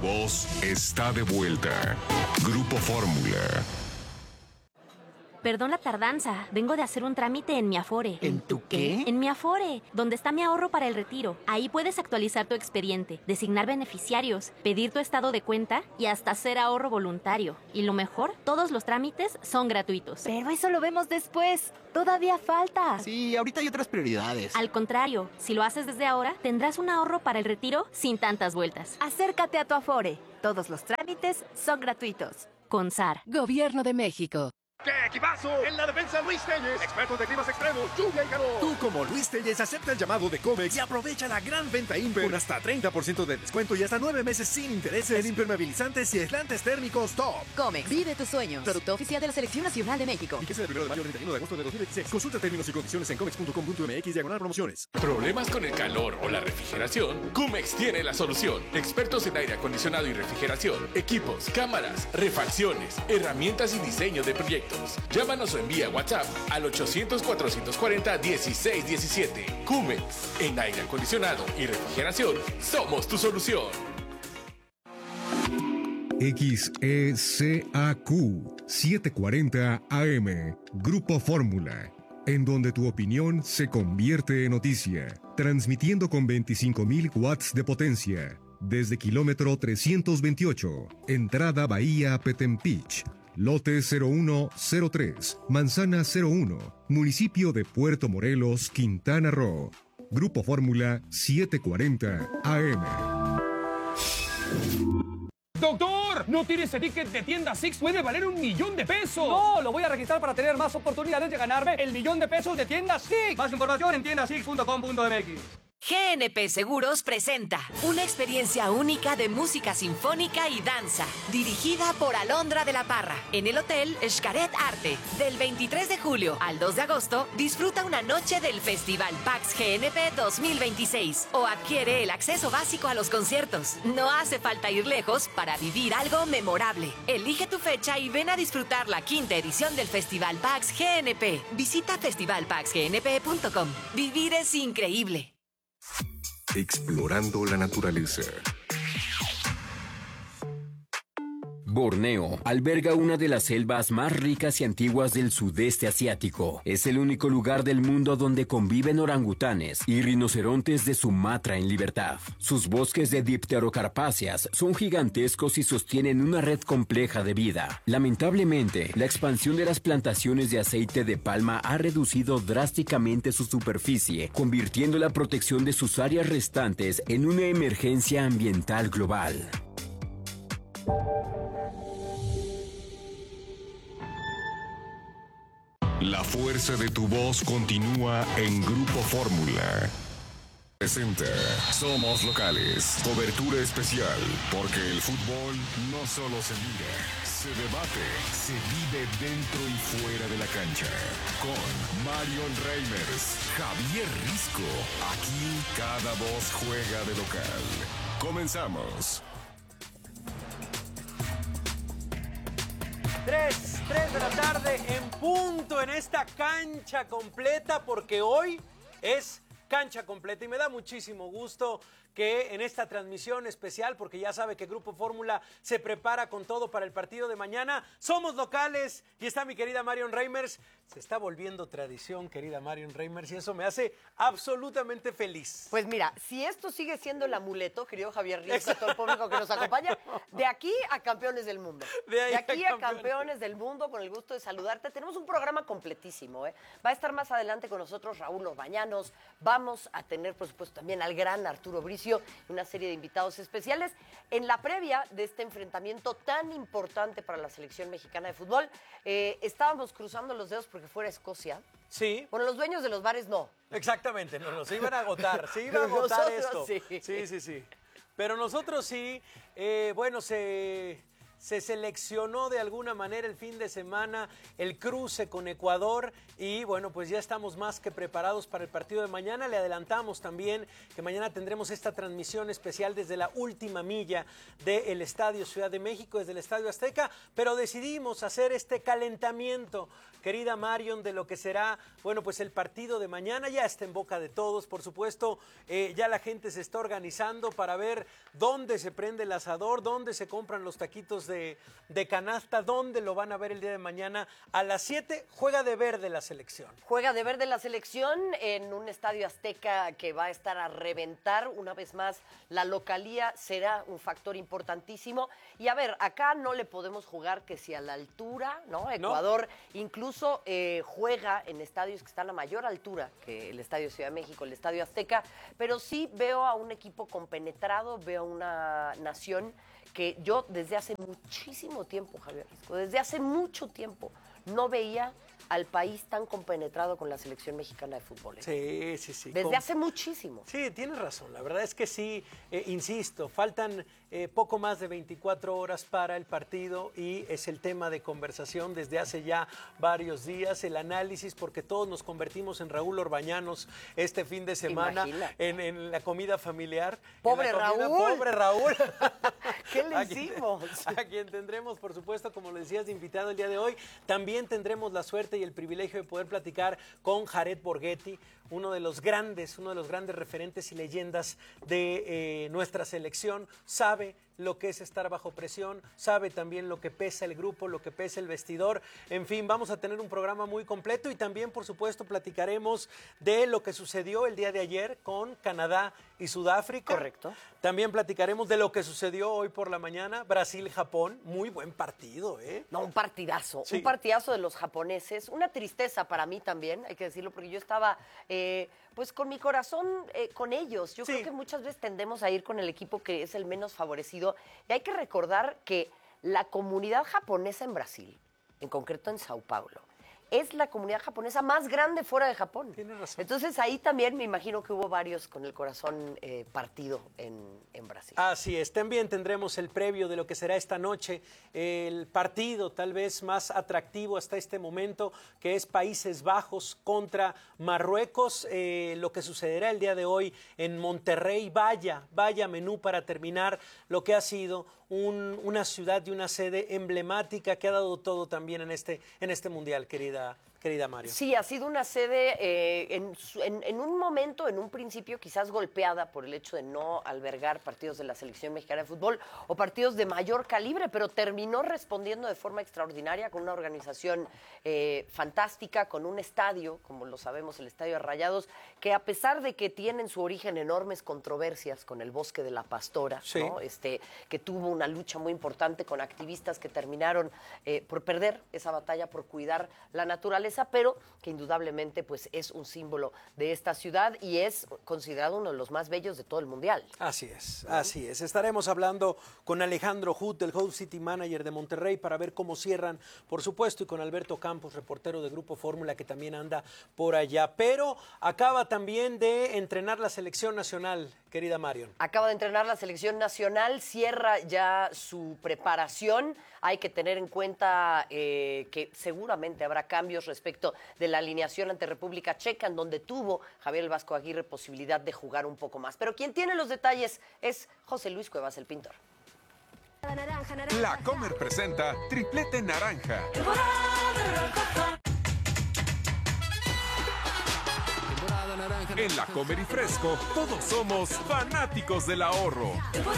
voz está de vuelta. Grupo Fórmula. Perdón la tardanza, vengo de hacer un trámite en mi Afore. ¿En tu qué? En mi Afore, donde está mi ahorro para el retiro. Ahí puedes actualizar tu expediente, designar beneficiarios, pedir tu estado de cuenta y hasta hacer ahorro voluntario. Y lo mejor, todos los trámites son gratuitos. Pero eso lo vemos después. Todavía falta. Sí, ahorita hay otras prioridades. Al contrario, si lo haces desde ahora, tendrás un ahorro para el retiro sin tantas vueltas. Acércate a tu Afore. Todos los trámites son gratuitos. Con SAR. Gobierno de México. ¡Qué equipazo! En la defensa, Luis Telles, expertos de climas extremos, lluvia y calor. Tú, como Luis Telles, acepta el llamado de Comex y aprovecha la gran venta Imper con hasta 30% de descuento y hasta 9 meses sin intereses en impermeabilizantes y aislantes térmicos top. Comex, vive tus sueños. Producto oficial de la Selección Nacional de México. Fíjese del 1 de mayo al 31 de agosto de 2026. Consulta términos y condiciones en comex.com.mx/promociones. ¿Problemas con el calor o la refrigeración? Cumex tiene la solución. Expertos en aire acondicionado y refrigeración, equipos, cámaras, refacciones, herramientas y diseño de proyectos. Llámanos o envía WhatsApp al 800-440-1617. Cumex, en aire acondicionado y refrigeración, somos tu solución. XECAQ 740 AM, Grupo Fórmula, en donde tu opinión se convierte en noticia, transmitiendo con 25.000 watts de potencia, desde kilómetro 328, entrada Bahía Petempich, lote 0103, manzana 01, municipio de Puerto Morelos, Quintana Roo. Grupo Fórmula 740 AM. ¡Doctor! ¿No tiene ese ticket de tienda Six? ¡Puede valer $1,000,000! No, lo voy a registrar para tener más oportunidades de ganarme el $1,000,000 de tienda Six. Más información en tiendasix.com.mx. GNP Seguros presenta una experiencia única de música sinfónica y danza, dirigida por Alondra de la Parra, en el Hotel Xcaret Arte. Del 23 de julio al 2 de agosto, disfruta una noche del Festival PAX GNP 2026 o adquiere el acceso básico a los conciertos. No hace falta ir lejos para vivir algo memorable. Elige tu fecha y ven a disfrutar la 5ª edición del Festival PAX GNP. Visita festivalpaxgnp.com. Vivir es increíble. Explorando la naturaleza. Borneo alberga una de las selvas más ricas y antiguas del sudeste asiático. Es el único lugar del mundo donde conviven orangutanes y rinocerontes de Sumatra en libertad. Sus bosques de dipterocarpáceas son gigantescos y sostienen una red compleja de vida. Lamentablemente, la expansión de las plantaciones de aceite de palma ha reducido drásticamente su superficie, convirtiendo la protección de sus áreas restantes en una emergencia ambiental global. La fuerza de tu voz continúa en Grupo Fórmula. Presenta Somos Locales, cobertura especial, porque el fútbol no solo se mira, se debate, se vive dentro y fuera de la cancha. Con Marion Reimers, Javier Risco, aquí cada voz juega de local. Comenzamos. 3 de la tarde en punto en esta cancha completa, porque hoy es cancha completa y me da muchísimo gusto que en esta transmisión especial, porque ya sabe que Grupo Fórmula se prepara con todo para el partido de mañana, somos locales y está mi querida Marion Reimers. Se está volviendo tradición, querida Marion Reimers, y eso me hace absolutamente feliz. Pues mira, si esto sigue siendo el amuleto, querido Javier Risco, todo el público que nos acompaña, de aquí a campeones del mundo. De aquí a campeones del mundo, con el gusto de saludarte. Tenemos un programa completísimo, ¿eh? Va a estar más adelante con nosotros Raúl Orbañanos. Vamos a tener, por supuesto, también al gran Arturo Bricio, una serie de invitados especiales. En la previa de este enfrentamiento tan importante para la selección mexicana de fútbol, estábamos cruzando los dedos porque fuera Escocia. Sí. Bueno, los dueños de los bares no. Exactamente, no, se iban a agotar, se iba a agotar esto. Sí. Sí. Pero nosotros sí, bueno, se se seleccionó de alguna manera el fin de semana el cruce con Ecuador y bueno, pues ya estamos más que preparados para el partido de mañana. Le adelantamos también que mañana tendremos esta transmisión especial desde la última milla del Estadio Ciudad de México, desde el Estadio Azteca, pero decidimos hacer este calentamiento, querida Marion, de lo que será, bueno, pues el partido de mañana. Ya está en boca de todos, por supuesto, ya la gente se está organizando para ver dónde se prende el asador, dónde se compran los taquitos de canasta, dónde lo van a ver el día de mañana. A las 7 juega de verde la selección. Juega de verde la selección en un Estadio Azteca que va a estar a reventar. Una vez más, la localía será un factor importantísimo. Y a ver, acá no le podemos jugar que si a la altura, ¿no? Ecuador incluso juega en estadios que están a mayor altura que el Estadio Ciudad de México, el Estadio Azteca, pero sí veo a un equipo compenetrado, veo a una nación que yo desde hace muchísimo tiempo, Javier Risco, desde hace mucho tiempo no veía al país tan compenetrado con la selección mexicana de fútbol. Sí. Desde hace muchísimo. Sí, tienes razón. La verdad es que sí, insisto, faltan poco más de 24 horas para el partido y es el tema de conversación desde hace ya varios días, el análisis, porque todos nos convertimos en Raúl Orbañanos este fin de semana en la comida familiar. ¡Pobre Raúl! ¡Pobre Raúl! ¿Qué le hicimos? A quien tendremos, por supuesto, como lo decías, de invitado el día de hoy. También tendremos la suerte y el privilegio de poder platicar con Jared Borghetti, uno de los grandes referentes y leyendas de nuestra selección. Sabe lo que es estar bajo presión, sabe también lo que pesa el grupo, lo que pesa el vestidor. En fin, vamos a tener un programa muy completo y también, por supuesto, platicaremos de lo que sucedió el día de ayer con Canadá y Sudáfrica. Correcto. También platicaremos de lo que sucedió hoy por la mañana, Brasil-Japón. Muy buen partido, ¿eh? No, un partidazo. Sí. Un partidazo de los japoneses. Una tristeza para mí también, hay que decirlo, porque yo estaba pues con mi corazón con ellos. Yo creo que muchas veces tendemos a ir con el equipo que es el menos favorecido. Y hay que recordar que la comunidad japonesa en Brasil, en concreto en Sao Paulo, es la comunidad japonesa más grande fuera de Japón. Tienes razón. Entonces ahí también me imagino que hubo varios con el corazón partido en Brasil. Así es, también tendremos el previo de lo que será esta noche, el partido tal vez más atractivo hasta este momento, que es Países Bajos contra Marruecos, lo que sucederá el día de hoy en Monterrey. Vaya menú para terminar lo que ha sido una ciudad y una sede emblemática que ha dado todo también en este mundial, querida Mario. Sí, ha sido una sede en un momento, en un principio quizás golpeada por el hecho de no albergar partidos de la selección mexicana de fútbol o partidos de mayor calibre, pero terminó respondiendo de forma extraordinaria con una organización fantástica, con un estadio, como lo sabemos, el Estadio de Rayados, que a pesar de que tienen su origen enormes controversias con el Bosque de la Pastora, sí, ¿no? Que tuvo una lucha muy importante con activistas que terminaron por perder esa batalla, por cuidar la naturaleza, pero que indudablemente pues es un símbolo de esta ciudad y es considerado uno de los más bellos de todo el mundial. Así es, así es. Estaremos hablando con Alejandro Huth, el Host City Manager de Monterrey, para ver cómo cierran, por supuesto, y con Alberto Campos, reportero de Grupo Fórmula, que también anda por allá. Pero acaba también de entrenar la selección nacional, querida Marion. Acaba de entrenar la selección nacional, cierra ya su preparación. Hay que tener en cuenta que seguramente habrá cambios respecto de la alineación ante República Checa, en donde tuvo Javier el Vasco Aguirre posibilidad de jugar un poco más. Pero quien tiene los detalles es José Luis Cuevas, el pintor. La Comer presenta Triplete Naranja. En La Comer y Fresco, todos somos fanáticos del ahorro.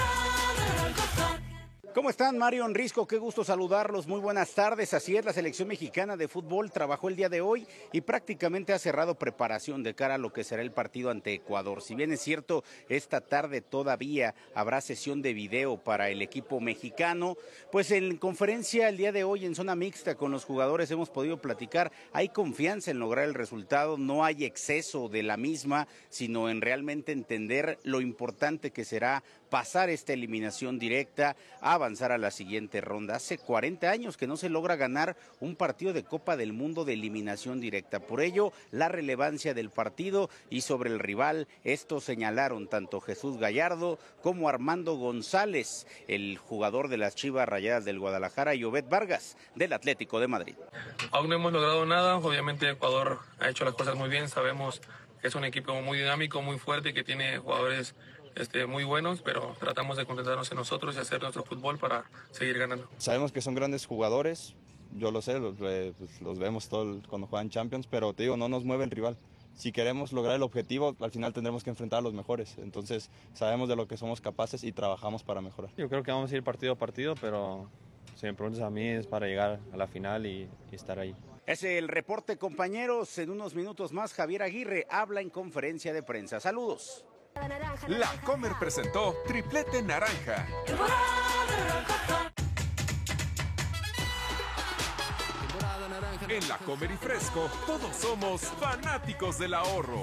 ¿Cómo están, Marion Risco? Qué gusto saludarlos. Muy buenas tardes. Así es, la selección mexicana de fútbol trabajó el día de hoy y prácticamente ha cerrado preparación de cara a lo que será el partido ante Ecuador. Si bien es cierto, esta tarde todavía habrá sesión de video para el equipo mexicano, pues en conferencia el día de hoy en zona mixta con los jugadores hemos podido platicar. Hay confianza en lograr el resultado, no hay exceso de la misma, sino en realmente entender lo importante que será pasar esta eliminación directa, avanzar a la siguiente ronda. Hace 40 años que no se logra ganar un partido de Copa del Mundo de eliminación directa. Por ello, la relevancia del partido y sobre el rival, esto señalaron tanto Jesús Gallardo como Armando González, el jugador de las Chivas Rayadas del Guadalajara, y Obed Vargas, del Atlético de Madrid. Aún no hemos logrado nada, obviamente Ecuador ha hecho las cosas muy bien, sabemos que es un equipo muy dinámico, muy fuerte, que tiene jugadores muy buenos, pero tratamos de concentrarnos en nosotros y hacer nuestro fútbol para seguir ganando. Sabemos que son grandes jugadores, yo lo sé, los vemos cuando juegan Champions, pero te digo, no nos mueve el rival. Si queremos lograr el objetivo, al final tendremos que enfrentar a los mejores. Entonces, sabemos de lo que somos capaces y trabajamos para mejorar. Yo creo que vamos a ir partido a partido, pero si me preguntas a mí es para llegar a la final y estar ahí. Es el reporte, compañeros. En unos minutos más, Javier Aguirre habla en conferencia de prensa. Saludos. La Comer presentó Triplete Naranja. En La Comer y Fresco, todos somos fanáticos del ahorro.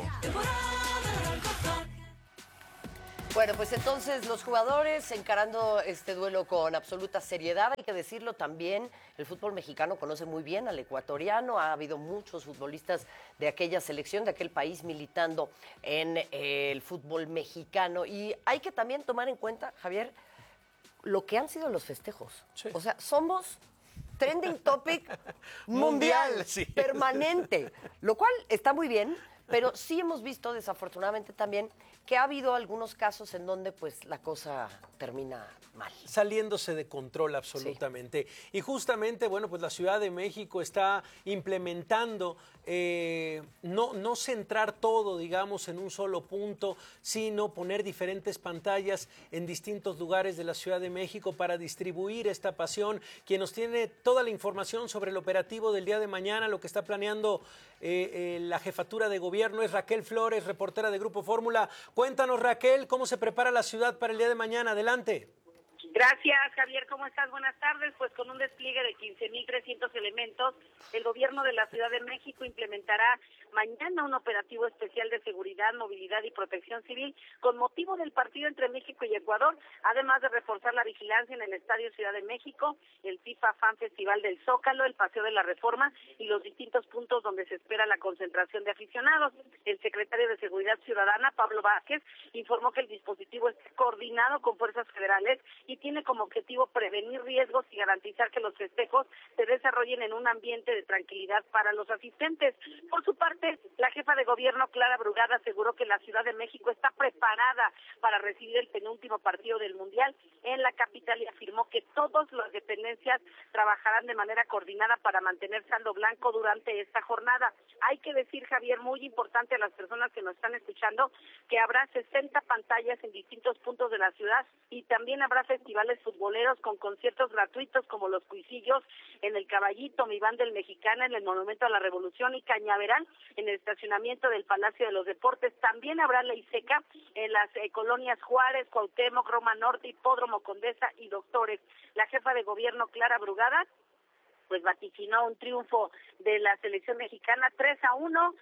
Bueno, pues entonces los jugadores encarando este duelo con absoluta seriedad. Hay que decirlo también, el fútbol mexicano conoce muy bien al ecuatoriano. Ha habido muchos futbolistas de aquella selección, de aquel país militando en el fútbol mexicano. Y hay que también tomar en cuenta, Javier, lo que han sido los festejos. Sí. O sea, somos trending topic mundial, sí, permanente, lo cual está muy bien, pero sí hemos visto desafortunadamente también que ha habido algunos casos en donde pues la cosa termina mal. Saliéndose de control absolutamente. Sí. Y justamente, bueno, pues la Ciudad de México está implementando no centrar todo, digamos, en un solo punto, sino poner diferentes pantallas en distintos lugares de la Ciudad de México para distribuir esta pasión. Quien nos tiene toda la información sobre el operativo del día de mañana, lo que está planeando la jefatura de gobierno, es Raquel Flores, reportera de Grupo Fórmula. Cuéntanos, Raquel, ¿cómo se prepara la ciudad para el día de mañana? Adelante. Gracias, Javier. ¿Cómo estás? Buenas tardes. Pues con un despliegue de 15,300 elementos, el gobierno de la Ciudad de México implementará mañana un operativo especial de seguridad, movilidad y protección civil con motivo del partido entre México y Ecuador, además de reforzar la vigilancia en el Estadio Ciudad de México, el FIFA Fan Festival del Zócalo, el Paseo de la Reforma y los distintos puntos donde se espera la concentración de aficionados. El secretario de Seguridad Ciudadana, Pablo Vázquez, informó que el dispositivo está coordinado con fuerzas federales y tiene como objetivo prevenir riesgos y garantizar que los festejos se desarrollen en un ambiente de tranquilidad para los asistentes. Por su parte, la jefa de gobierno, Clara Brugada, aseguró que la Ciudad de México está preparada para recibir el penúltimo partido del Mundial en la capital y afirmó que todas las dependencias trabajarán de manera coordinada para mantener saldo blanco durante esta jornada. Hay que decir, Javier, muy importante a las personas que nos están escuchando, que habrá 60 pantallas en distintos puntos de la ciudad y también habrá festivales futboleros con conciertos gratuitos como los Cuisillos en el Caballito, Mi Banda el Mexicana en el Monumento a la Revolución y Cañaveral en el estacionamiento del Palacio de los Deportes. También habrá ley seca en las colonias Juárez, Cuauhtémoc, Roma Norte, Hipódromo Condesa y Doctores. La jefa de gobierno, Clara Brugada, pues vaticinó un triunfo de la selección mexicana 3-1